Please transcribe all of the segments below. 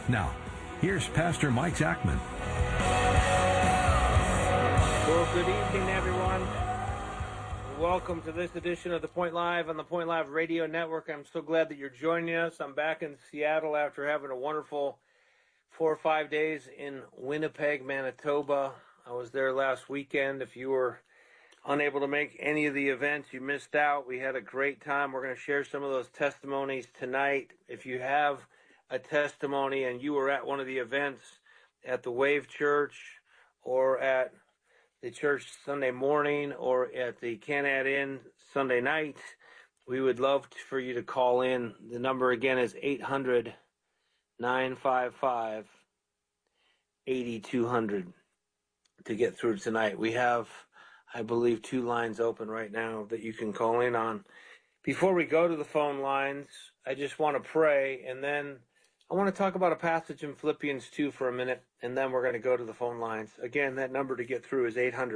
Now, here's Pastor Mike Zachman. Well, good evening, everyone. Welcome to this edition of The Point Live on the Point Live Radio Network. I'm so glad that you're joining us. I'm back in Seattle after having a wonderful 4 or 5 days in Winnipeg, Manitoba. I was there last weekend. If you were unable to make any of the events, you missed out. We had a great time. We're going to share some of those testimonies tonight. If you have a testimony and you were at one of the events at the Wave Church or at the church Sunday morning or at the Canad Inn Sunday night, we would love for you to call in. The number again is 800-955-8200 to get through tonight. We have, I believe, 2 lines open right now that you can call in on. Before we go to the phone lines, I just want to pray, and then I want to talk about a passage in Philippians 2 for a minute, and then we're going to go to the phone lines. Again, that number to get through is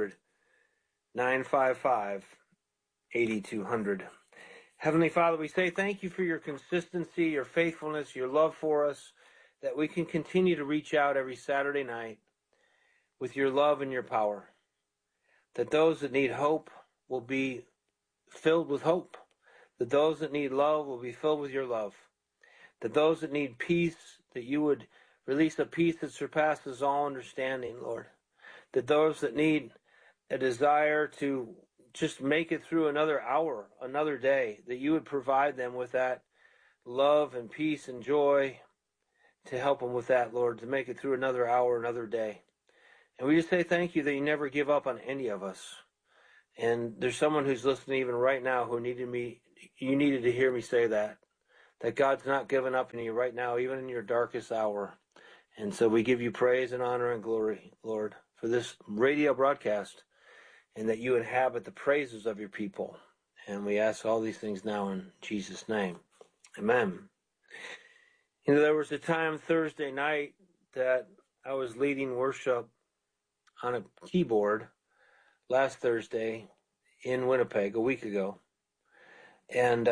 800-955-8200. Heavenly Father, we say thank you for your consistency, your faithfulness, your love for us, that we can continue to reach out every Saturday night with your love and your power, that those that need hope will be filled with hope, that those that need love will be filled with your love, that those that need peace, that you would release a peace that surpasses all understanding, Lord. That those that need a desire to just make it through another hour, another day, that you would provide them with that love and peace and joy to help them with that, Lord, to make it through another hour, another day. And we just say thank you that you never give up on any of us. And there's someone who's listening even right now who you needed to hear me say that God's not giving up on you right now, even in your darkest hour. And so we give you praise and honor and glory, Lord, for this radio broadcast, and that you inhabit the praises of your people. And we ask all these things now in Jesus' name. Amen. You know, there was a time Thursday night that I was leading worship on a keyboard last Thursday in Winnipeg a week ago. And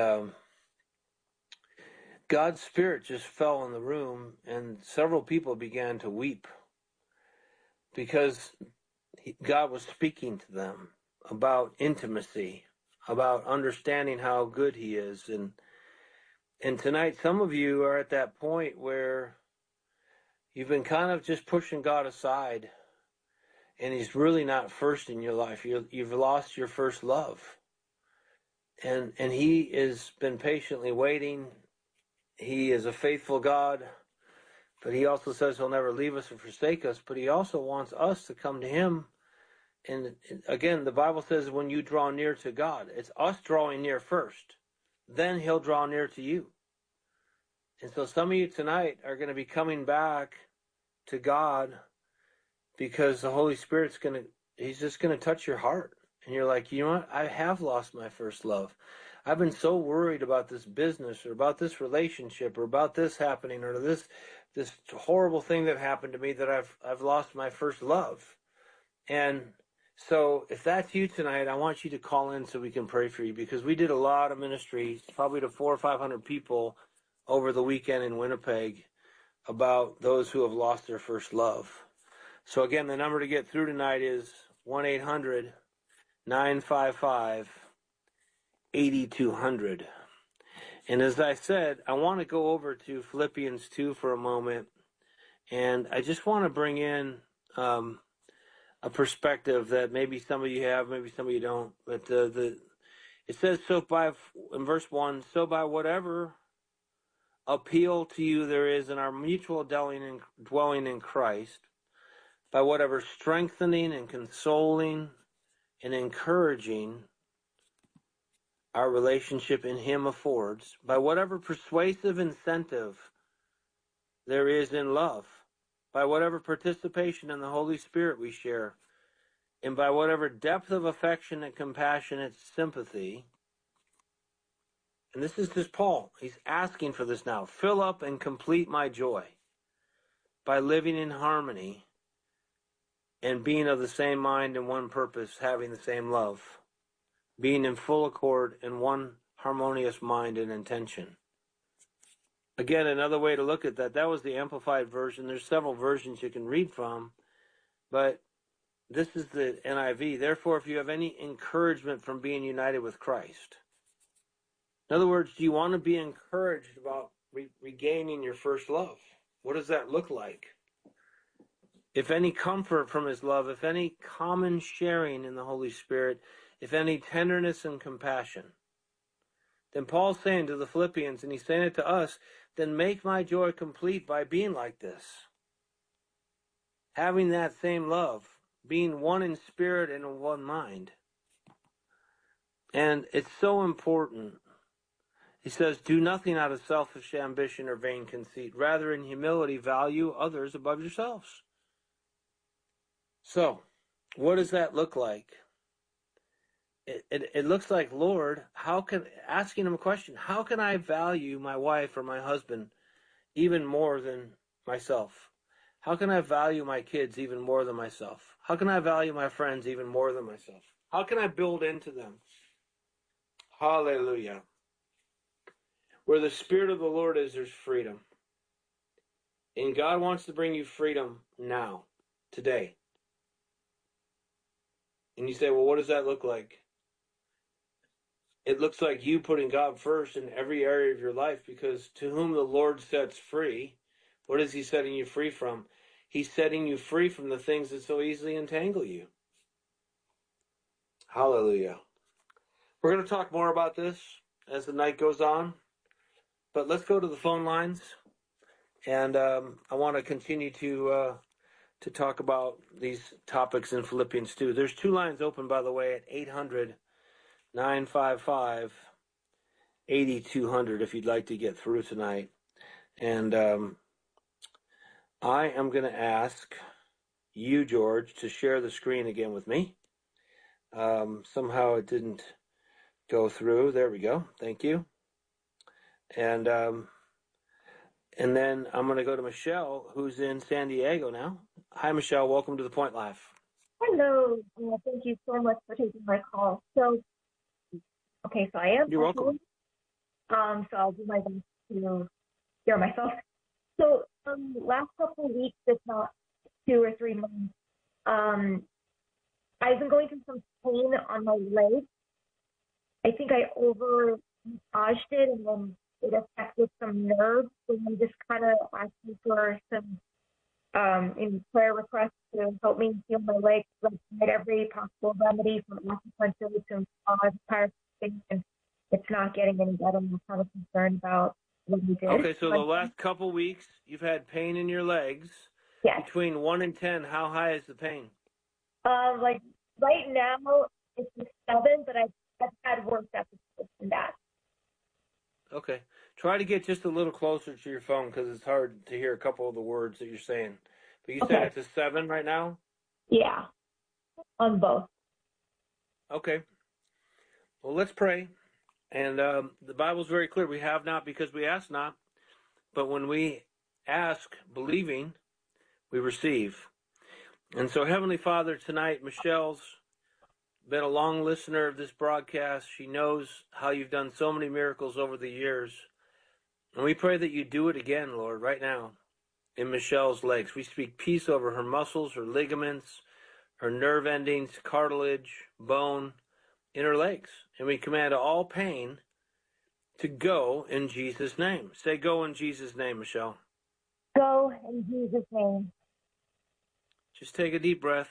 God's Spirit just fell in the room, and several people began to weep because God was speaking to them about intimacy, about understanding how good He is. And tonight, some of you are at that point where you've been kind of just pushing God aside, and He's really not first in your life. You've lost your first love. And He has been patiently waiting. He is a faithful God, but He also says He'll never leave us or forsake us, but He also wants us to come to Him. And again, the Bible says when you draw near to God, it's us drawing near first. Then He'll draw near to you. And so some of you tonight are going to be coming back to God because the Holy Spirit's He's just going to touch your heart. And you're like, you know what? I have lost my first love. I've been so worried about this business or about this relationship or about this happening or this horrible thing that happened to me that I've lost my first love. And so if that's you tonight, I want you to call in so we can pray for you, because we did a lot of ministry, probably to 400 or 500 people over the weekend in Winnipeg about those who have lost their first love. So again, the number to get through tonight is 1-800-955-8200. And as I said, I want to go over to Philippians 2 for a moment, and I just want to bring in a perspective that maybe some of you have, maybe some of you don't. But it says, in verse 1, so by whatever appeal to you there is in our mutual dwelling in Christ, by whatever strengthening and consoling and encouraging our relationship in Him affords, by whatever persuasive incentive there is in love, by whatever participation in the Holy Spirit we share, and by whatever depth of affection and compassionate sympathy. And this is just Paul. He's asking for this now. Fill up and complete my joy by living in harmony and being of the same mind and one purpose, having the same love, being in full accord in one harmonious mind and intention. Again, another way to look at that, that was the Amplified version. There's several versions you can read from, but this is the NIV. Therefore, if you have any encouragement from being united with Christ. In other words, do you want to be encouraged about regaining your first love? What does that look like? If any comfort from his love, if any common sharing in the Holy Spirit, if any tenderness and compassion. Then Paul's saying to the Philippians, and he's saying it to us, then make my joy complete by being like this. Having that same love, being one in spirit and in one mind. And it's so important. He says, do nothing out of selfish ambition or vain conceit. Rather, in humility, value others above yourselves. So, what does that look like? It looks like, Lord, asking him a question, how can I value my wife or my husband even more than myself? How can I value my kids even more than myself? How can I value my friends even more than myself? How can I build into them? Hallelujah. Where the Spirit of the Lord is, there's freedom. And God wants to bring you freedom now, today. And you say, well, what does that look like? It looks like you putting God first in every area of your life, because to whom the Lord sets free, what is he setting you free from? He's setting you free from the things that so easily entangle you. Hallelujah. We're going to talk more about this as the night goes on, but let's go to the phone lines. And I want to continue to talk about these topics in Philippians 2. There's two lines open, by the way, at 800-955-8200 if you'd like to get through tonight. And I am going to ask you, George, to share the screen again with me. Somehow it didn't go through. There we go. Thank you. And then I'm going to go to Michelle, who's in San Diego now. Hi, Michelle. Welcome to The Point Live. Hello. Thank you so much for taking my call. So I am. You're welcome. So I'll do my best to hear myself. So last couple of weeks, if not 2 or 3 months, I've been going through some pain on my leg. I think I over massaged it, and then it affected some nerves. So I'm just kind of asking for some prayer requests to help me heal my leg. I've tried every possible remedy from acupuncture to massage, chiropractic, and it's not getting any better. I'm kind of concerned about what we did. Okay, so the last couple weeks, you've had pain in your legs. Yes. Between 1 and 10, how high is the pain? Like right now, it's a 7, but I've had worse episodes than that. Okay. Try to get just a little closer to your phone, because it's hard to hear a couple of the words that you're saying. But you said it's a 7 right now? Yeah, on both. Okay. Well, let's pray. And the Bible's very clear. We have not because we ask not. But when we ask, believing, we receive. And so, Heavenly Father, tonight, Michelle's been a long listener of this broadcast. She knows how you've done so many miracles over the years. And we pray that you do it again, Lord, right now in Michelle's legs. We speak peace over her muscles, her ligaments, her nerve endings, cartilage, bone, in her legs. And we command all pain to go in Jesus' name. Say, go in Jesus' name, Michelle. Go in Jesus' name. Just take a deep breath.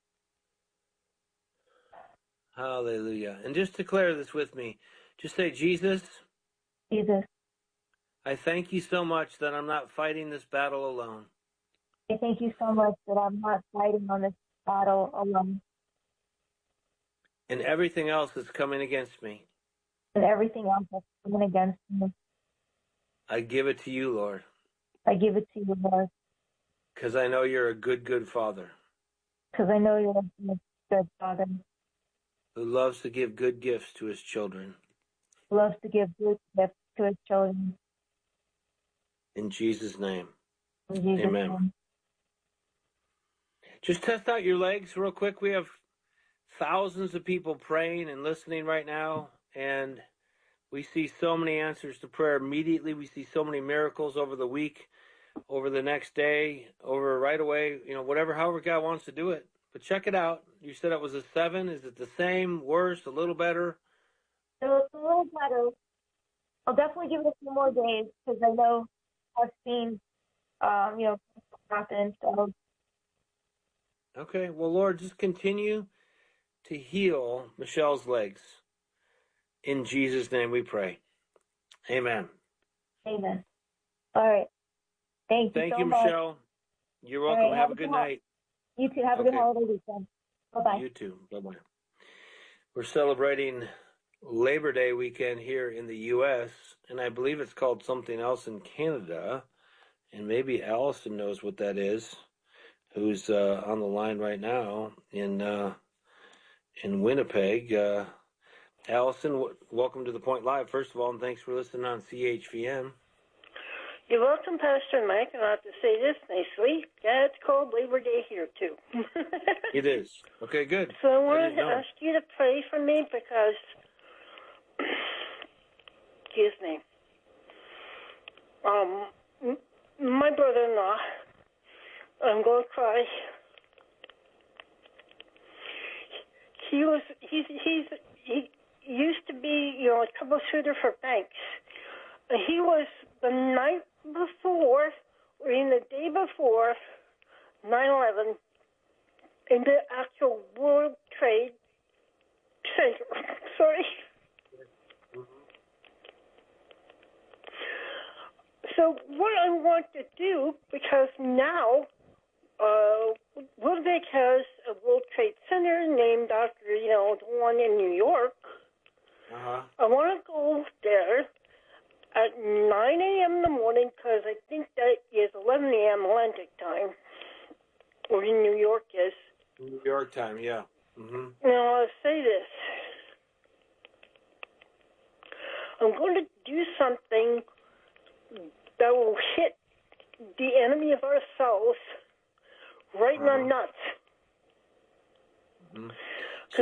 Hallelujah. And just declare this with me. Just say, Jesus. Jesus. I thank you so much that I'm not fighting this battle alone. I thank you so much that I'm not fighting on this battle alone. And everything else that's coming against me. And everything else that's coming against me. I give it to you, Lord. I give it to you, Lord. Because I know you're a good, good Father. Because I know you're a good Father. Who loves to give good gifts to his children. Who loves to give good gifts to his children. In Jesus' name. In Jesus' Amen. name. Just test out your legs real quick. We have thousands of people praying and listening right now. And We see so many answers to prayer immediately. We see so many miracles over the week, over the next day, over right away, whatever, however God wants to do it. But check it out. You said it was a 7. Is it the same, worse, a little better? So it's a little better. I'll definitely give it a few more days because I know I've seen, happen. So Okay. Well, Lord, just continue to heal Michelle's legs. In Jesus' name we pray. Amen. amen. All right. Thank you Thank so you, much. Michelle. You're All welcome. right. Have a good night. You too. Have a good holiday weekend. Bye-bye. You too. Bye-bye. We're celebrating Labor Day weekend here in the U.S., and I believe it's called something else in Canada, and maybe Allison knows what that is, who's on the line right now in Winnipeg. Allison, welcome to The Point Live, first of all, and thanks for listening on CHVM. You're welcome, Pastor Mike, and I have to say this nicely. Yeah, it's called Labor Day here, too. It is. Okay, good. So I wanted to ask you to pray for me because, excuse me, my brother-in-law, I'm going to cry. He used to be, a troubleshooter for banks. He was the night before, or in the day before 9/11, in the actual World Trade Center. Sorry. So what I want to do, because now Winnipeg has a World Trade Center named after, the one in New York. Uh-huh. I want to go there at 9 a.m. in the morning because I think that is 11 a.m. Atlantic time, or in New York is. New York time, yeah. Mm-hmm. Now, I'll say this. I'm going to do something that will hit the enemy of our souls right in the nuts. Mm-hmm. So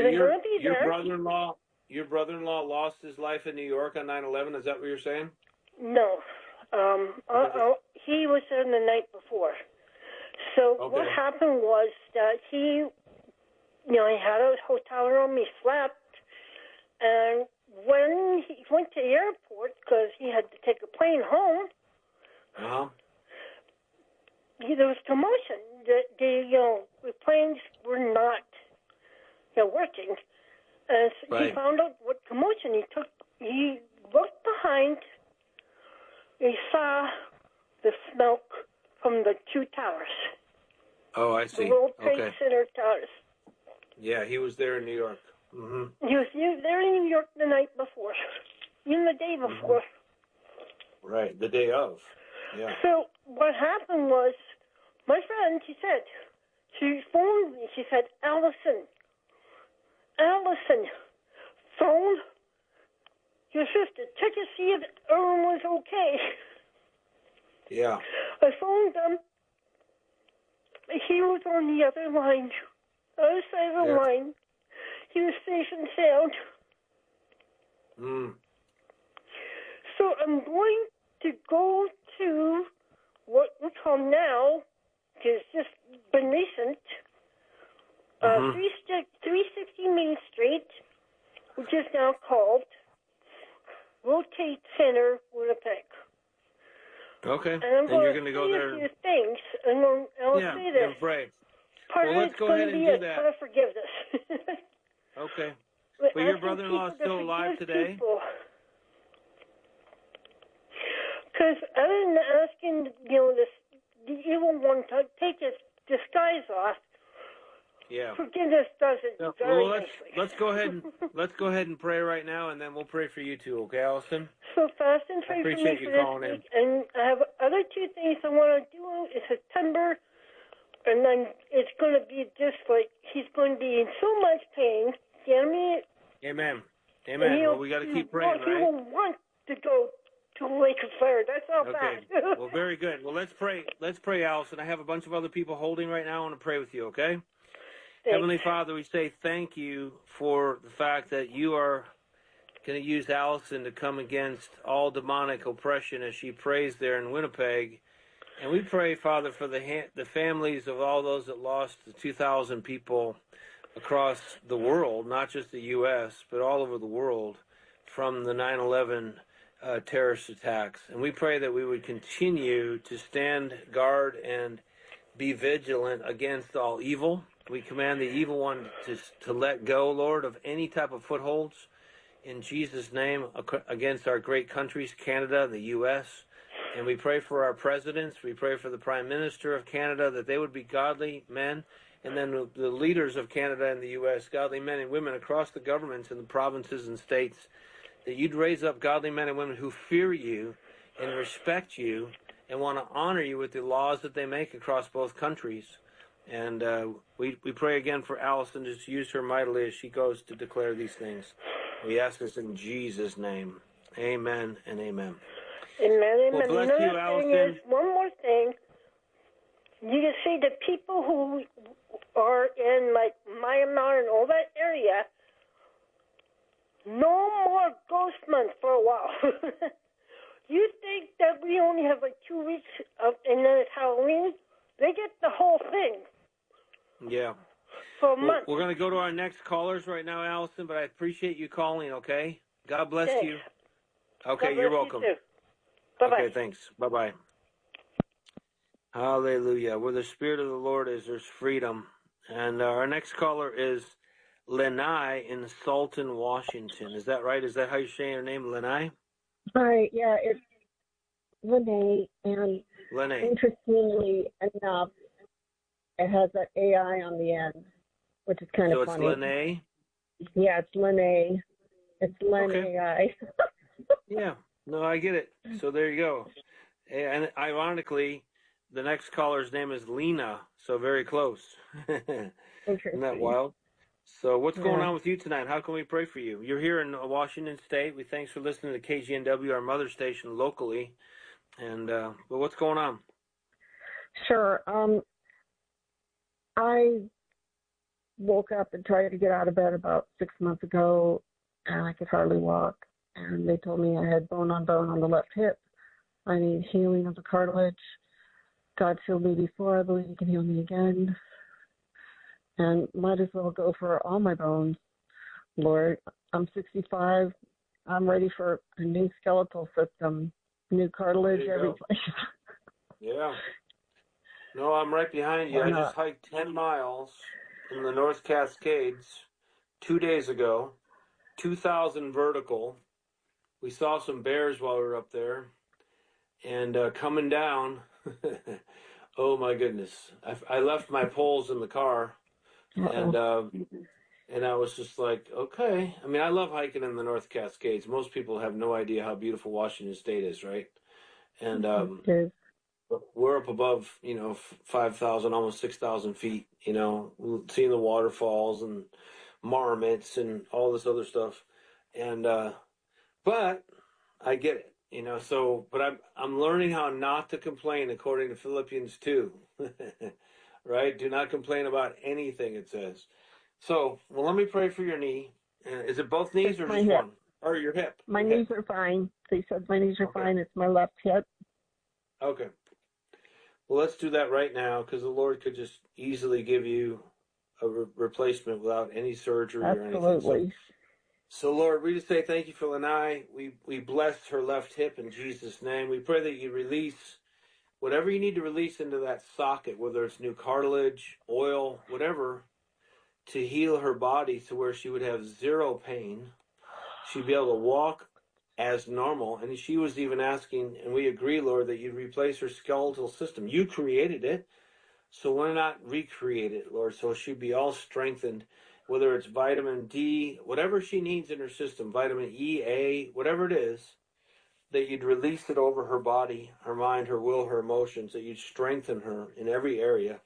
your brother-in-law lost his life in New York on 9/11. Is that what you're saying? No. He was there the night before. So what happened was that he had a hotel room, he slept, and when he went to the airport, because he had to take a plane home, there was commotion. The planes were not working. And so he found out what commotion. He looked behind, he saw the smoke from the 2 towers. Oh, I see. The World Trade Center towers. Yeah, he was there in New York. Mm-hmm. He was there in New York the night before, even the day before. Mm-hmm. Right, the day of. Yeah. So what happened was, my friend, she phoned me. She said, Allison, phone your sister. Check to see if everyone was okay. Yeah. I phoned him. He was on the other line, other side of the line. He was safe and sound. So I'm going to go to what we call now, because it's just been recent, 360 Main Street, which is now called World Trade Center, Winnipeg. Okay. And you're going to go there. A few things, and I'll say this. And pray. Part of let's go ahead and do that. Part of forgiveness. Okay. Well, your brother-in-law is still alive today? Because other than asking, the evil one to take his disguise off, forgiveness doesn't. Well, let's go ahead and pray right now, and then we'll pray for you too. Okay, Allison? So fast and pray for me for this week. And I have other 2 things I want to do in September, and then it's going to be just like he's going to be in so much pain. The enemy. Amen. Well, we got to keep praying, right? He will want to go to the lake of fire. That's all bad. Well, very good. Well, let's pray. Let's pray, Allison. I have a bunch of other people holding right now. I want to pray with you, okay? Thanks. Heavenly Father, we say thank you for the fact that you are going to use Allison to come against all demonic oppression as she prays there in Winnipeg. And we pray, Father, for the families of all those that lost the 2,000 people across the world, not just the U.S., but all over the world from the 9/11 terrorist attacks. And we pray that we would continue to stand guard and be vigilant against all evil. We command the evil one to let go, Lord, of any type of footholds in Jesus' name against our great countries, Canada, the U.S. And we pray for our presidents. We pray for the Prime Minister of Canada, that they would be godly men. And then the leaders of Canada and the U.S., godly men and women across the governments and the provinces and states, that you'd raise up godly men and women who fear you and respect you and want to honor you with the laws that they make across both countries. And we pray again for Allison to use her mightily as she goes to declare these things. We ask this in Jesus' name. Amen and amen. Amen, amen. Well, bless you, Allison. One more thing. You can see the people who are in like Myanmar and all that area, no more ghost month for a while. You think that we only have like 2 weeks and then it's Halloween? They get the whole thing. Yeah. For a month. We're going to go to our next callers right now, Allison, but I appreciate you calling, okay? God bless Thanks. you. Okay, God you're bless welcome. You too. Bye-bye. Okay, thanks. Bye-bye. Hallelujah. Where the Spirit of the Lord is, there's freedom. And our next caller is Lenai in Salton, Washington. Is that right? Is that how you're saying your name, Lenai? Hi, yeah, it's Lene, and Lenai. interestingly enough, it has that AI on the end, which is kind of funny. So it's Lenai? Yeah, it's Lene. It's Lene Okay. AI. Yeah. No, I get it. So there you go. And ironically, the next caller's name is Lena, so very close. Isn't that wild? So what's going on with you tonight? How can we pray for you? You're here in Washington State. We thanks for listening to KGNW, our mother station locally. And but what's going on? Sure. I woke up and tried to get out of bed about 6 months ago, and I could hardly walk. And they told me I had bone on the left hip. I need healing of the cartilage. God healed me before. I believe He can heal me again. And might as well go for all my bones, Lord. I'm 65. I'm ready for a new skeletal system, new cartilage every place. Yeah. No, I'm right behind you. I just hiked 10 miles in the North Cascades 2 days ago, 2,000 vertical. We saw some bears while we were up there. And coming down, oh my goodness. I left my poles in the car. And I was just like, okay. I mean, I love hiking in the North Cascades. Most people have no idea how beautiful Washington State is, right? And we're up above, 5,000, almost 6,000 feet, seeing the waterfalls and marmots and all this other stuff. And but I get it, but I'm learning how not to complain according to Philippians 2. Right? Do not complain about anything, it says. So, well, let me pray for your knee. Is it both knees or just one? Or your hip? My knees are fine. They said my knees are fine. It's my left hip. Okay. Well, let's do that right now, because the Lord could just easily give you a replacement without any surgery or anything. Absolutely. So, Lord, we just say thank you for Lenai. We bless her left hip in Jesus' name. We pray that you release whatever you need to release into that socket, whether it's new cartilage, oil, whatever, to heal her body to where she would have zero pain. She'd be able to walk as normal. And she was even asking, and we agree, Lord, that you'd replace her skeletal system. You created it, so why not recreate it, Lord? So she'd be all strengthened, whether it's vitamin D, whatever she needs in her system, vitamin E, A, whatever it is, that you'd release it over her body, her mind, her will, her emotions, that you'd strengthen her in every area.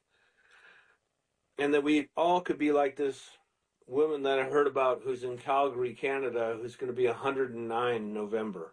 And that we all could be like this woman that I heard about who's in Calgary, Canada, who's going to be 109 in November.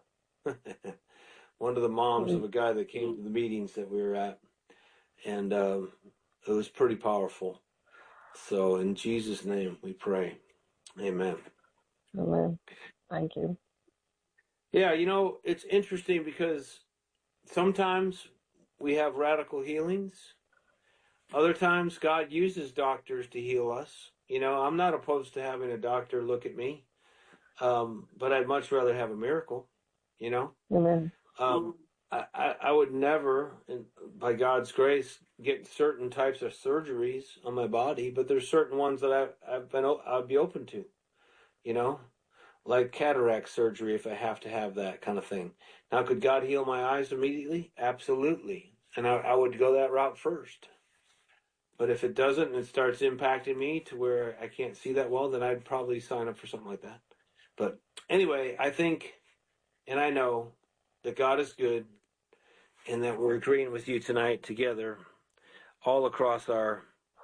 One of the moms of a guy that came to the meetings that we were at. And it was pretty powerful. So in Jesus' name we pray. Amen. Amen. Thank you. Yeah, it's interesting because sometimes we have radical healings. Other times God uses doctors to heal us. I'm not opposed to having a doctor look at me, but I'd much rather have a miracle, Amen. I would never, by God's grace, get certain types of surgeries on my body, but there's certain ones that I'd be open to, like cataract surgery if I have to have that kind of thing. Now, could God heal my eyes immediately? Absolutely. And I would go that route first. But if it doesn't and it starts impacting me to where I can't see that well, then I'd probably sign up for something like that. But anyway, I think and I know that God is good and that we're agreeing with you tonight together all across our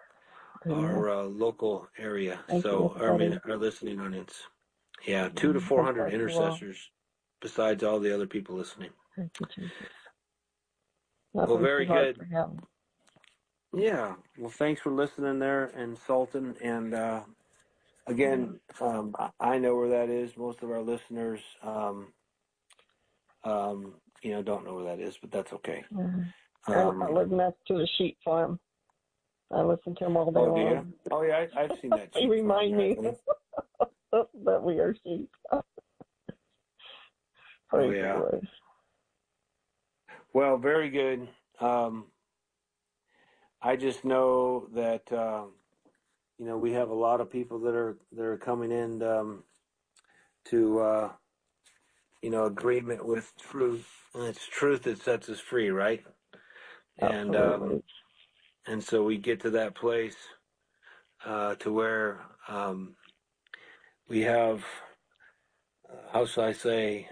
local area. Our listening audience. Yeah, 200 to 400 intercessors besides all the other people listening. Thank you, Jesus. Well, very good. Yeah. Well, thanks for listening there in Sultan. And again, I know where that is. Most of our listeners, don't know where that is, but that's okay. I live next to the sheep farm. I listen to them all day long. Oh, yeah, I've seen that. They remind me that we are sheep. Oh, yeah. Well, very good. I just know that we have a lot of people that are coming in to agreement with truth, and it's truth that sets us free, right? Absolutely. And so we get to that place to where we have, how shall I say,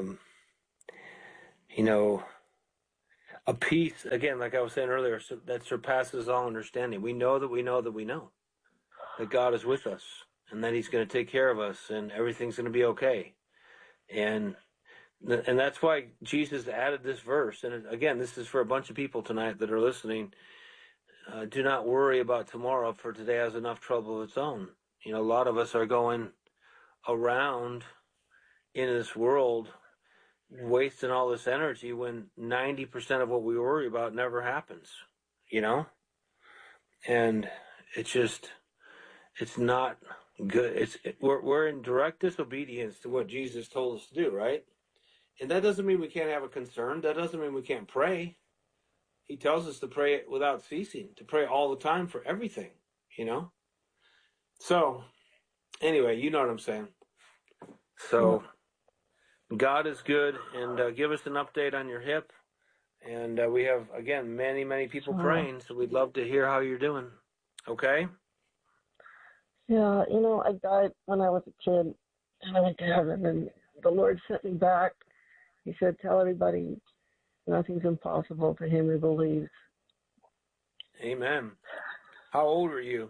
a peace, again, like I was saying earlier, that surpasses all understanding. We know that we know that we know that God is with us and that he's going to take care of us and everything's going to be okay. And that's why Jesus added this verse. And again, this is for a bunch of people tonight that are listening. Do not worry about tomorrow, for today has enough trouble of its own. A lot of us are going around in this world wasting all this energy when 90% of what we worry about never happens, and it's not good. We're in direct disobedience to what Jesus told us to do, right? And that doesn't mean we can't have a concern. That doesn't mean we can't pray. He tells us to pray without ceasing, to pray all the time for everything, So, anyway, you know what I'm saying. So, God is good, and give us an update on your hip. And we have, again, many, many people praying, so we'd love to hear how you're doing. Okay? Yeah, I died when I was a kid, and I went to heaven, and the Lord sent me back. He said, tell everybody nothing's impossible to him who believes. Amen. How old are you?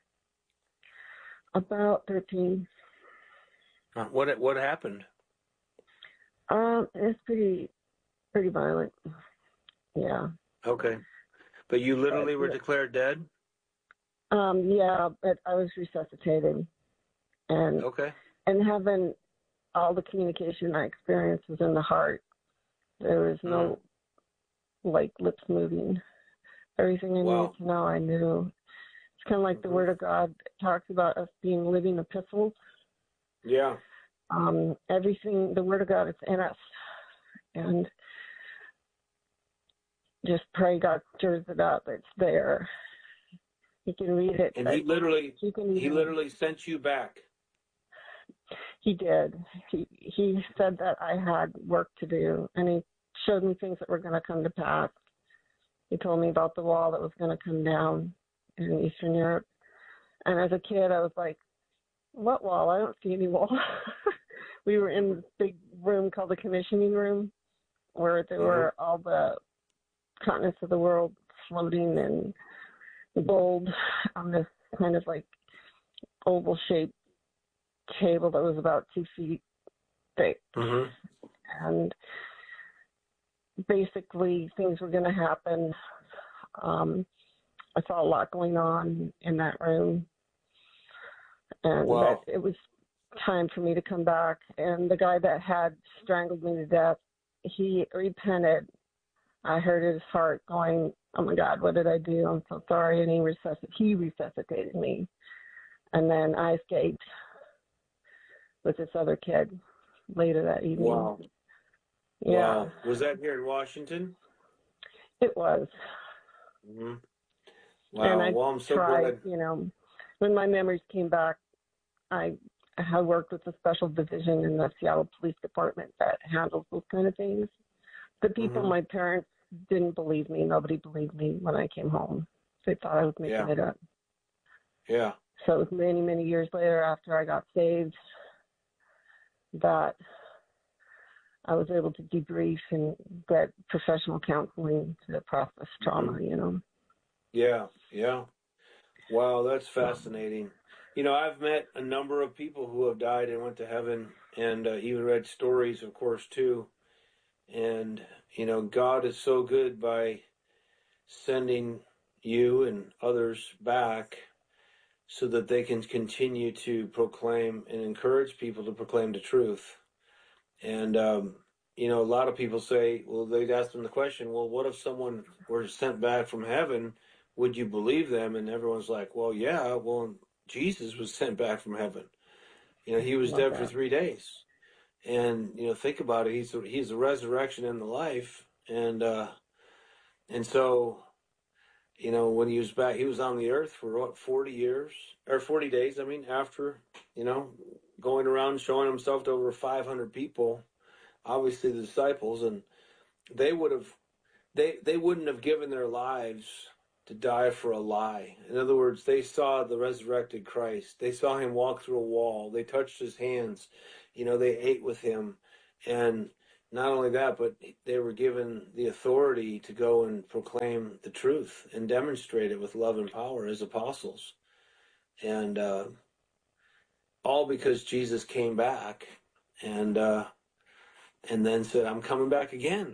About 13. What happened? It's pretty violent. Yeah. Okay. But you literally were declared dead? Yeah, but I was resuscitated. And okay. And having all the communication I experienced was in the heart. There was no lips moving. Everything I needed to know, I knew. It's kind of like the Word of God talks about us being living epistles. Yeah. Everything, the Word of God is in us. And just pray God stirs it up. It's there. You can read it. And he literally sent you back. He did. He said that I had work to do, and he showed me things that were going to come to pass. He told me about the wall that was going to come down in Eastern Europe. And as a kid, I was like, what wall? I don't see any wall. We were in this big room called the commissioning room, where there were all the continents of the world floating in gold on this kind of like oval-shaped table that was about 2 feet thick. And basically things were going to happen. I saw a lot going on in that room. And it was time for me to come back. And the guy that had strangled me to death, he repented. I heard his heart going, "Oh my God, what did I do? I'm so sorry." And he resuscitated me. And then I escaped with this other kid later that evening. Wow. Yeah. Wow. Was that here in Washington? It was. Mm-hmm. Wow. And I well, I'm so tried, glad. when my memories came back, I had worked with a special division in the Seattle Police Department that handles those kind of things. The people, my parents, didn't believe me. Nobody believed me when I came home. They thought I was making it up. Yeah. So it was many, many years later after I got saved that I was able to debrief and get professional counseling to process trauma, Yeah, yeah. Wow, that's fascinating. I've met a number of people who have died and went to heaven, and even read stories, of course, too. And, God is so good by sending you and others back so that they can continue to proclaim and encourage people to proclaim the truth. And, a lot of people say, well, they'd ask them the question, well, what if someone were sent back from heaven? Would you believe them? And everyone's like, well, yeah, well, Jesus was sent back from heaven. He was dead for 3 days. And, think about it. He's the resurrection and the life. And so, when he was back, he was on the earth for what, 40 years or 40 days. I mean, after, going around showing himself to over 500 people, obviously the disciples, and they wouldn't have given their lives to die for a lie. In other words, they saw the resurrected Christ. They saw him walk through a wall. They touched his hands. They ate with him. And not only that, but they were given the authority to go and proclaim the truth and demonstrate it with love and power as apostles. And all because Jesus came back and then said, "I'm coming back again,"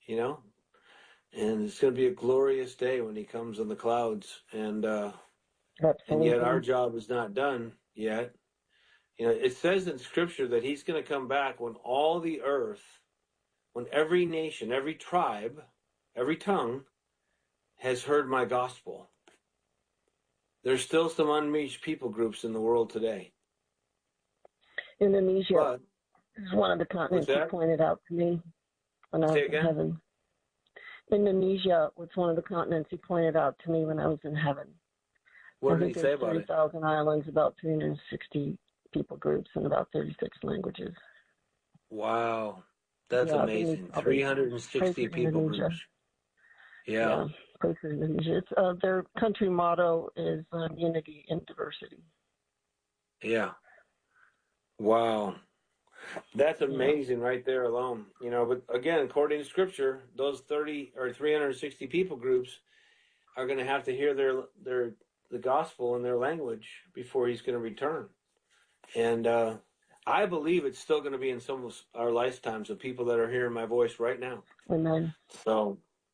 And it's going to be a glorious day when he comes on the clouds. And yet our job is not done yet. It says in Scripture that he's going to come back when all the earth, when every nation, every tribe, every tongue has heard my gospel. There's still some unreached people groups in the world today. Indonesia is one of the continents he pointed out to me when I was in heaven. Indonesia was one of the continents he pointed out to me when I was in heaven. What did he say about it? 30,000 islands, about 360 people groups, and about 36 languages. Wow. That's amazing. 360 people groups. Yeah. Indonesia. Their country motto is unity in diversity. Yeah. Wow. That's amazing right there alone. But again, according to Scripture, those 30 or 360 people groups are going to have to hear the gospel in their language before he's going to return. And I believe it's still going to be in some of our lifetimes of people that are hearing my voice right now. Amen. So,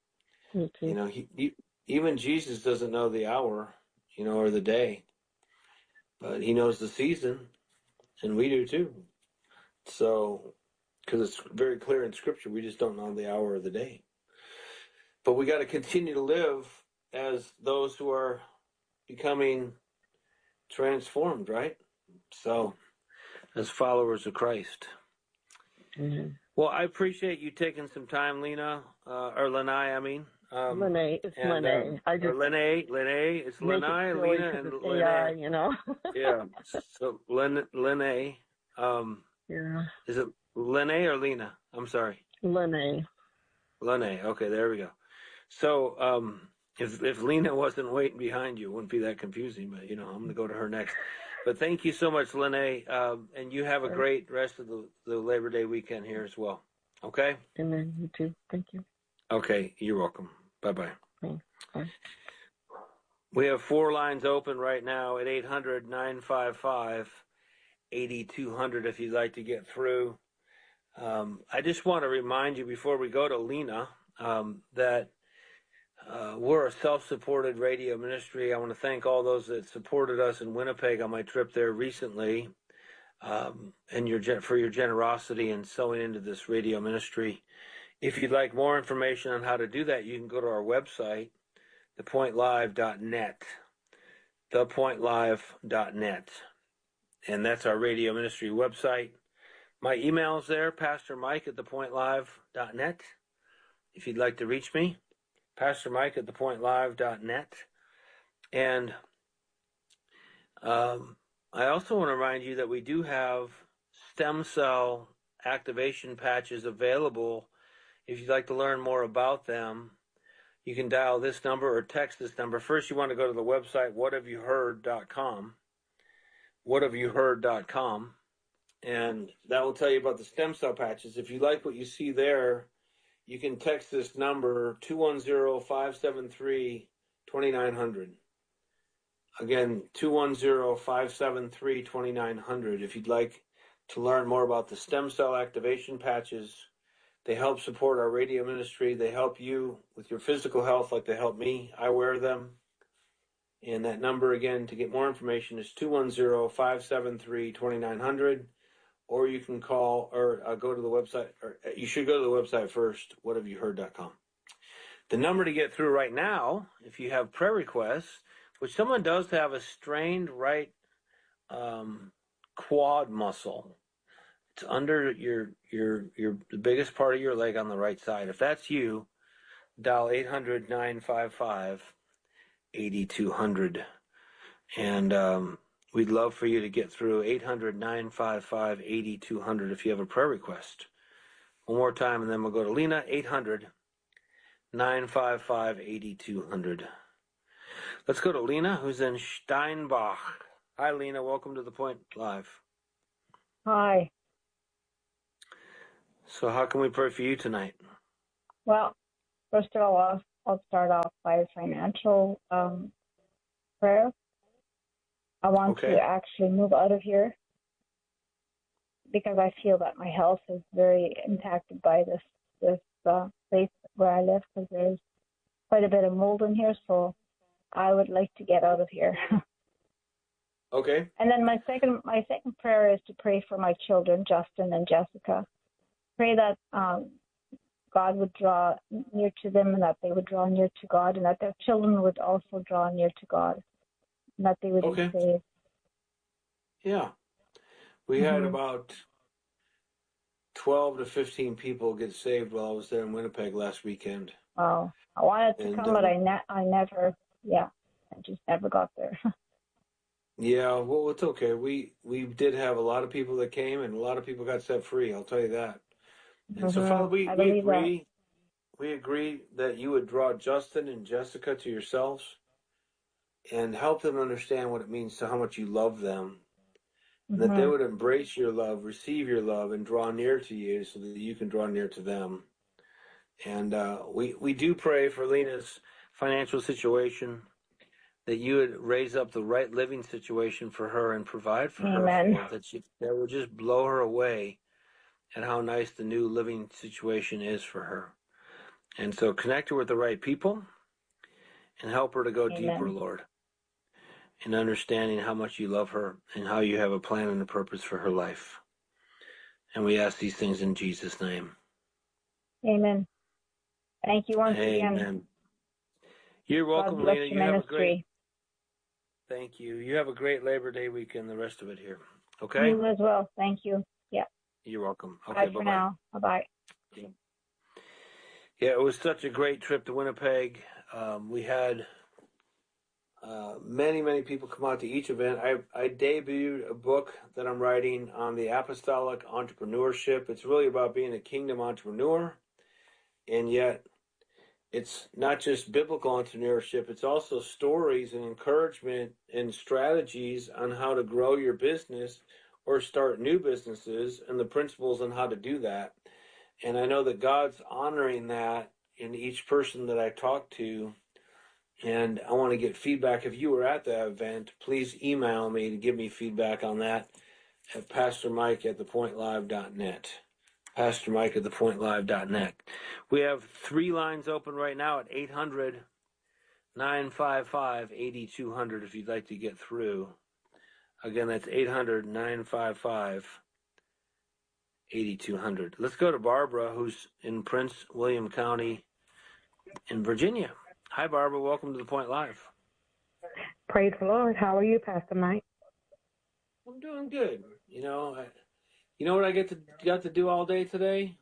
even Jesus doesn't know the hour, or the day, but he knows the season, and we do too. So, because it's very clear in Scripture, we just don't know the hour or the day. But we got to continue to live as those who are becoming transformed, right? So, as followers of Christ. Mm-hmm. Well, I appreciate you taking some time, Lena, or Lanai, I mean. Lene, it's Lene. Lene, it's Lanai, Lena, and Lene. Yeah, so Lene. Yeah. Is it Lene or Lena? I'm sorry. Lene. Okay, there we go. So, if Lena wasn't waiting behind you, it wouldn't be that confusing. But I'm going to go to her next. But thank you so much, Lene, and you have a great rest of the Labor Day weekend here as well. Okay. Amen. You too. Thank you. Okay, you're welcome. Bye-bye. Bye. We have 4 lines open right now at 800-955-8200 if you'd like to get through. I just want to remind you before we go to Lena that we're a self-supported radio ministry. I want to thank all those that supported us in Winnipeg on my trip there recently. and for your generosity and sowing into this radio ministry. If you'd like more information on how to do that, you can go to our website, thepointlive.net, thepointlive.net, and that's our radio ministry website. My email's there, Pastor Mike at thepointlive.net. If you'd like to reach me, Pastor Mike at thepointlive.net. And I also want to remind you that we do have stem cell activation patches available. If you'd like to learn more about them, you can dial this number or text this number. First, you want to go to the website, whathaveyouheard.com, whathaveyouheard.com, and that will tell you about the stem cell patches. If you like what you see there, you can text this number, 210-573-2900. Again, 210-573-2900. If you'd like to learn more about the stem cell activation patches, they help support our radio ministry. They help you with your physical health like they help me. I wear them. And that number, again, to get more information is 210-573-2900. Or you can call or go to the website, or you should go to the website first, whathaveyouheard.com. The number to get through right now, if you have prayer requests, which someone does have a strained right quad muscle. It's under the biggest part of your leg on the right side. If that's you, dial 800-955-8200. And we'd love for you to get through 800-955-8200 if you have a prayer request. One more time, and then we'll go to Lena, 800-955-8200. Let's go to Lena, who's in Steinbach. Hi, Lena. Welcome to The Point Live. Hi. So how can we pray for you tonight? Well, first of all, I'll start off by a financial prayer. I want to actually move out of here because I feel that my health is very impacted by this place where I live, because there's quite a bit of mold in here, so I would like to get out of here. Okay. And then my second prayer is to pray for my children, Justin and Jessica. Pray that God would draw near to them, and that they would draw near to God, and that their children would also draw near to God, and that they would be saved. Yeah. We had about 12 to 15 people get saved while I was there in Winnipeg last weekend. Wow. I wanted to come, but I just never got there. Yeah, well, it's okay. We did have a lot of people that came, and a lot of people got set free, I'll tell you that. And so, Father, we agree that you would draw Justin and Jessica to yourselves and help them understand what it means to how much you love them, that they would embrace your love, receive your love, and draw near to you so that you can draw near to them. And we do pray for Lena's financial situation, that you would raise up the right living situation for her and provide for her, that would just blow her away at how nice the new living situation is for her. And so connect her with the right people and help her to go deeper, Lord, in understanding how much you love her and how you have a plan and a purpose for her life. And we ask these things in Jesus' name. Amen. Thank you once again. Amen. You're welcome, Lena. You have a great. Thank you. You have a great Labor Day weekend, the rest of it here. Okay? You as well. Thank you. Yeah. You're welcome. Okay, bye for now. Bye-bye. Yeah, it was such a great trip to Winnipeg. We had many people come out to each event. I debuted a book that I'm writing on the apostolic entrepreneurship. It's really about being a kingdom entrepreneur, and yet it's not just biblical entrepreneurship. It's also stories and encouragement and strategies on how to grow your business or start new businesses and the principles on how to do that. And I know that God's honoring that in each person that I talk to. And I want to get feedback. If you were at that event, please email me to give me feedback on that at pastormike@thepointlive.net. pastormike@thepointlive.net. We have 3 lines open right now at 800-955-8200 if you'd like to get through. Again, that's 800-955-8200. Let's go to Barbara, who's in Prince William County in Virginia. Hi, Barbara. Welcome to The Point Live. Praise the Lord. How are you, Pastor Mike? I'm doing good. You know what I got to do all day today?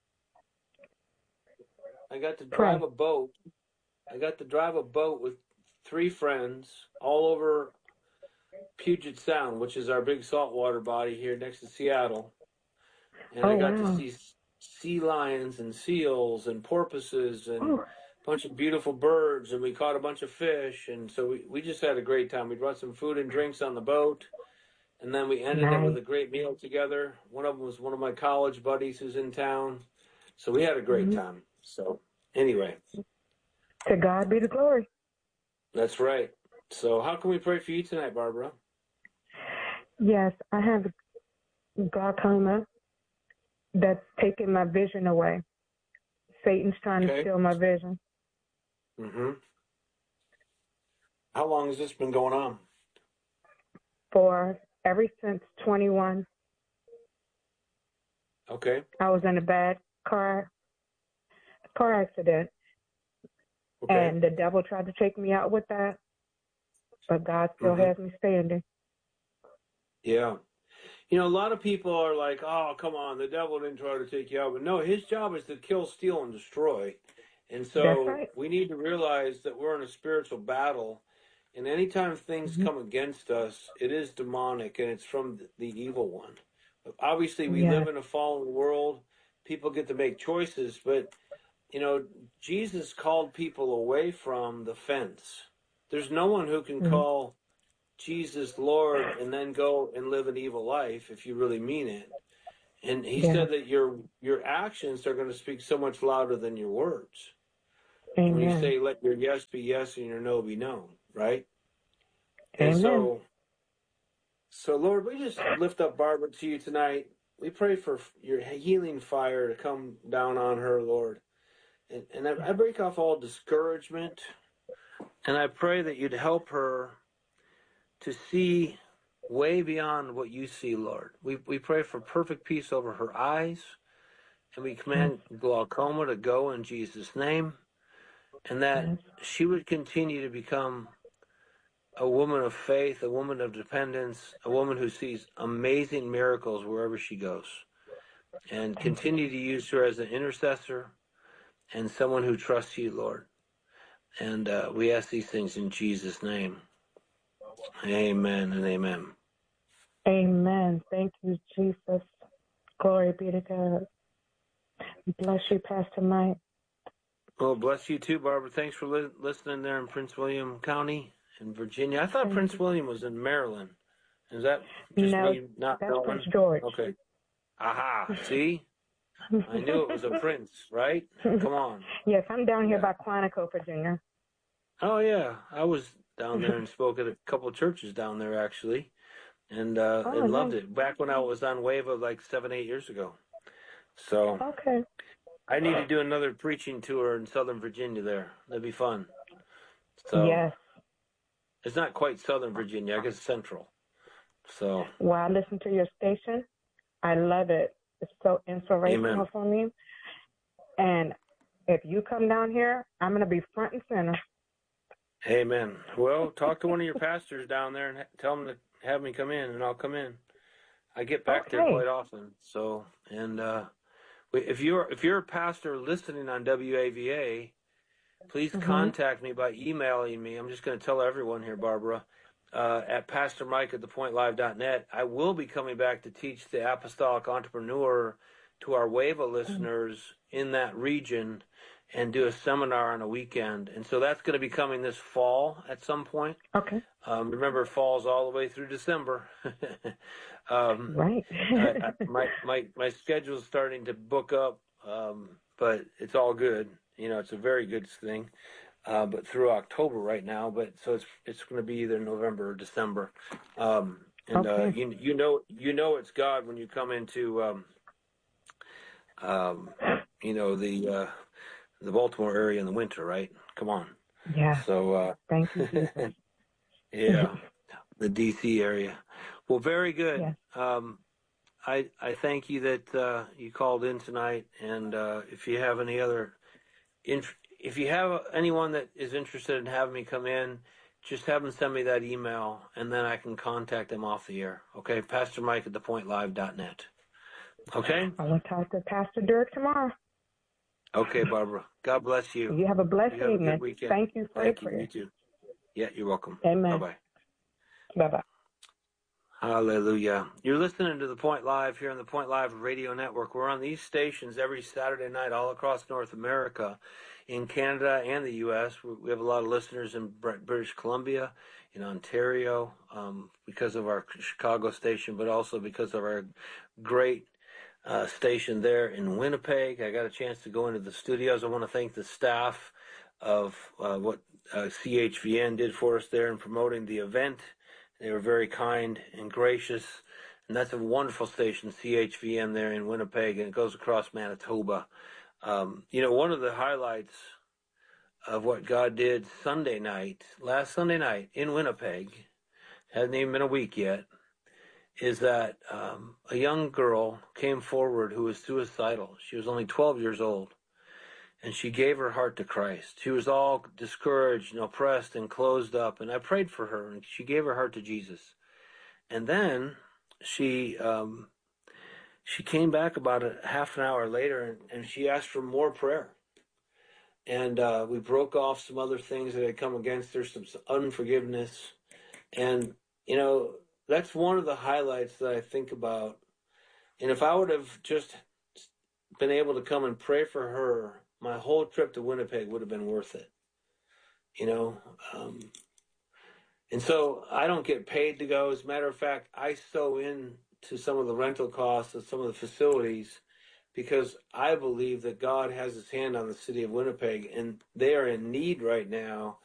I got to drive a boat. I got to drive a boat with 3 friends all over Puget Sound, which is our big saltwater body here next to Seattle. And I got to see sea lions and seals and porpoises and a bunch of beautiful birds, and we caught a bunch of fish. And so we just had a great time. We brought some food and drinks on the boat, and then we ended up with a great meal together. One of them was one of my college buddies who's in town. So we had a great time. So anyway. To God be the glory. That's right. So how can we pray for you tonight, Barbara? Yes, I have glaucoma that's taking my vision away. Satan's trying to steal my vision. Mm-hmm. How long has this been going on? For ever since 21. Okay. I was in a bad car accident. Okay. And the devil tried to take me out with that, but God still has me standing. Yeah. You know, a lot of people are like, oh, come on, the devil didn't try to take you out. But no, his job is to kill, steal, and destroy. And so we need to realize that we're in a spiritual battle. And anytime things come against us, it is demonic, and it's from the evil one. Obviously, we live in a fallen world. People get to make choices, but you know, Jesus called people away from the fence. There's no one who can call Jesus Lord and then go and live an evil life if you really mean it. And he said that your actions are going to speak so much louder than your words. Amen. When you say, let your yes be yes and your no be no, right? Amen. And so Lord, we just lift up Barbara to you tonight. We pray for your healing fire to come down on her, Lord. And I break off all discouragement, and I pray that you'd help her to see way beyond what you see, Lord. We pray for perfect peace over her eyes, and we command glaucoma to go in Jesus' name, and that she would continue to become a woman of faith, a woman of dependence, a woman who sees amazing miracles wherever she goes, and continue to use her as an intercessor and someone who trusts you, Lord. And we ask these things in Jesus' name. Amen and amen. Amen. Thank you, Jesus. Glory be to God. Bless you, Pastor Mike. Well, bless you too, Barbara. Thanks for listening there in Prince William County in Virginia. I thought Prince William was in Maryland. Is that just me not knowing? That's Prince George. Okay. Aha. See? I knew it was a prince, right? Come on. Yes, I'm down here by Quantico, Virginia. Oh, yeah. I was down there and spoke at a couple of churches down there, actually, and loved it. Back when I was on WAVA like 7-8 years ago. So I need to do another preaching tour in Southern Virginia there. That'd be fun. So it's not quite Southern Virginia. I guess Central. So. Well, I listen to your station. I love it. It's so inspirational for me. And if you come down here, I'm going to be front and center. Amen. Well, talk to one of your pastors down there and tell them to have me come in, and I'll come in. I get back there quite often. So, and if you're a pastor listening on WAVA, please contact me by emailing me. I'm just going to tell everyone here, Barbara, at PastorMike@thepointlive.net. I will be coming back to teach the Apostolic Entrepreneur to our WAVA listeners in that region and do a seminar on a weekend. And so that's going to be coming this fall at some point. Okay. Remember, fall's all the way through December. Right. My schedule's starting to book up, but it's all good. You know, it's a very good thing. But through October right now, but so it's going to be either November or December. You know it's God when you come into the Baltimore area in the winter, right? Come on. Yeah. So thank you, Jesus. yeah, the DC area. Well, very good. Yes. I thank you that you called in tonight, and if you have any other, if you have anyone that is interested in having me come in, just have them send me that email, and then I can contact them off the air. Okay, Pastor Mike at thepointlive.net. Okay. I will talk to Pastor Dirk tomorrow. Okay, Barbara. God bless you. You have a blessed You have a evening. good weekend. Thank you for Thank your prayer. you. You too. Yeah, you're welcome. Amen. Bye-bye. Bye-bye. Hallelujah. You're listening to The Point Live here on the Point Live Radio Network. We're on these stations every Saturday night all across North America, in Canada and the U.S. We have a lot of listeners in British Columbia, in Ontario, because of our Chicago station, but also because of our great station there in Winnipeg. I got a chance to go into the studios. I want to thank the staff of what CHVN did for us there in promoting the event. They were very kind and gracious, and that's a wonderful station, CHVN there in Winnipeg, and it goes across Manitoba. One of the highlights of what God did last Sunday night in Winnipeg, hasn't even been a week yet, is that a young girl came forward who was suicidal. She was only 12 years old, and she gave her heart to Christ. She was all discouraged and oppressed and closed up, and I prayed for her, and she gave her heart to Jesus. And then she came back about a half an hour later, and she asked for more prayer. And we broke off some other things that had come against her, some unforgiveness. And, that's one of the highlights that I think about. And if I would have just been able to come and pray for her, my whole trip to Winnipeg would have been worth it. And so I don't get paid to go. As a matter of fact, I sew in to some of the rental costs of some of the facilities because I believe that God has his hand on the city of Winnipeg, and they are in need right now